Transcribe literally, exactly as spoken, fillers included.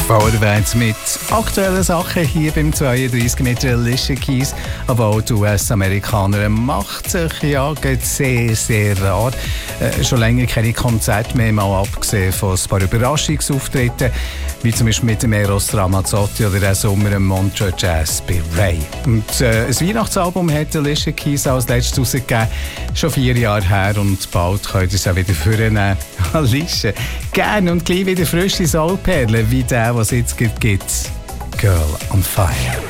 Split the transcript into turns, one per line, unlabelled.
Vorwärts mit aktuellen Sachen hier beim zweiunddreißig mit Alicia Keys. Aber auch die U S-Amerikanerin macht sich ja sehr, sehr rar. Äh, schon länger keine Konzerte mehr, mal abgesehen von ein paar Überraschungsauftritten, wie zum Beispiel mit dem Eros Ramazzotti oder auch Sommer im Montreux Jazz bei Ray. Und äh, ein Weihnachtsalbum hat Alicia Keys als letztes rausgegeben, schon vier Jahre her, und bald könnt ihr es auch wieder vornehmen. Alicia, gerne und gleich wieder frische Soulperlen wie der, was es jetzt gibt, Girl on Fire.